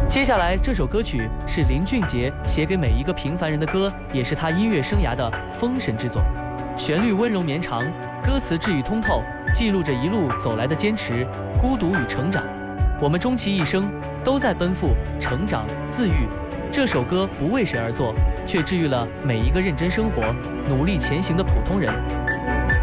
接下来这首歌曲是林俊杰写给每一个平凡人的歌，也是他音乐生涯的封神之作。旋律温柔绵长，歌词治愈通透，记录着一路走来的坚持、孤独与成长。我们终其一生都在奔赴、成长、自愈。这首歌不为谁而作，却治愈了每一个认真生活、努力前行的普通人。